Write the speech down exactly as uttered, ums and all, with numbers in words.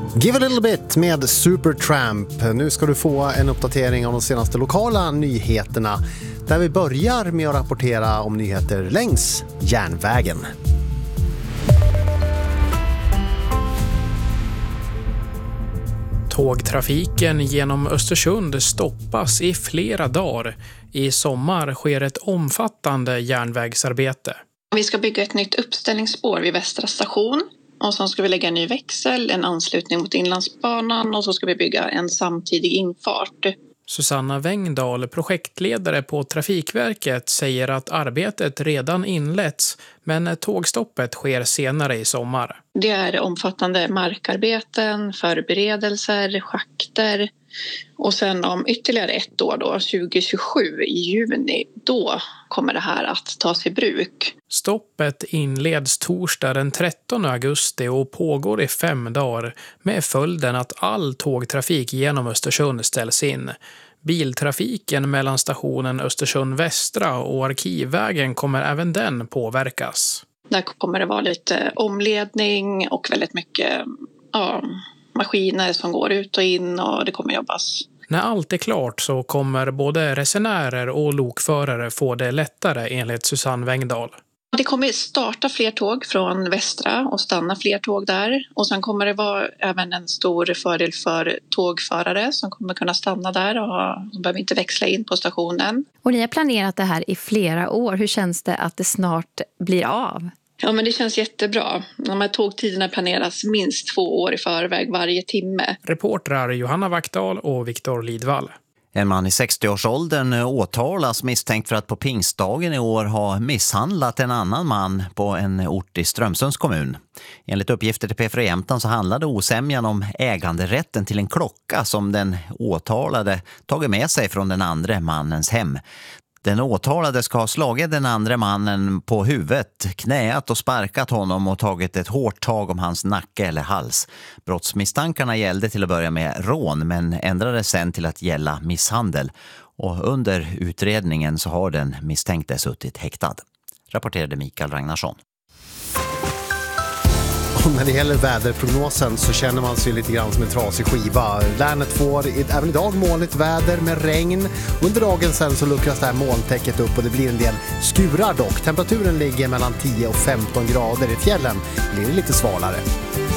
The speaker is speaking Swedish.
Give a little bit med Supertramp. Nu ska du få en uppdatering av de senaste lokala nyheterna, där vi börjar med att rapportera om nyheter längs järnvägen. Tågtrafiken genom Östersund stoppas i flera dagar. I sommar sker ett omfattande järnvägsarbete. Vi ska bygga ett nytt uppställningsspår vid Västra station. Och så ska vi lägga en ny växel, en anslutning mot Inlandsbanan och så ska vi bygga en samtidig infart. Susanna Wengdahl, projektledare på Trafikverket, säger att arbetet redan inletts, men tågstoppet sker senare i sommar. Det är omfattande markarbeten, förberedelser, schakter och sen om ytterligare ett år då, tjugo tjugosju i juni, då kommer det här att tas i bruk. Stoppet inleds torsdag den trettonde augusti och pågår i fem dagar, med följden att all tågtrafik genom Östersund ställs in. Biltrafiken mellan stationen Östersund Västra och Arkivvägen kommer även den påverkas. Där kommer det vara lite omledning och väldigt mycket ja, maskiner som går ut och in och det kommer jobbas. När allt är klart så kommer både resenärer och lokförare få det lättare, enligt Susanne Wengdahl. Det kommer starta fler tåg från Västra och stanna fler tåg där. Och sen kommer det vara även en stor fördel för tågförare som kommer kunna stanna där och de behöver inte växla in på stationen. Och ni har planerat det här i flera år. Hur känns det att det snart blir av? Ja, men det känns jättebra. De här tågtiderna planeras minst två år i förväg varje timme. Reportrar Johanna Vaktdal och Viktor Lidvall. En man i sextioårsåldern åtalas misstänkt för att på pingstdagen i år ha misshandlat en annan man på en ort i Strömsunds kommun. Enligt uppgifter till P fyra Jämtland så handlade osämjan om äganderätten till en klocka som den åtalade tagit med sig från den andra mannens hem. Den åtalade ska ha slagit den andra mannen på huvudet, knäat och sparkat honom och tagit ett hårt tag om hans nacke eller hals. Brottsmisstankarna gällde till att börja med rån men ändrades sen till att gälla misshandel. Och under utredningen så har den misstänkte suttit häktad, rapporterade Mikael Ragnarsson. Och när det gäller väderprognosen så känner man sig lite grann som en trasig skiva. Länet får även idag molnigt väder med regn. Under dagen sen så luckras det här molntäcket upp och det blir en del skurar dock. Temperaturen ligger mellan tio och femton grader. I fjällen blir det lite svalare.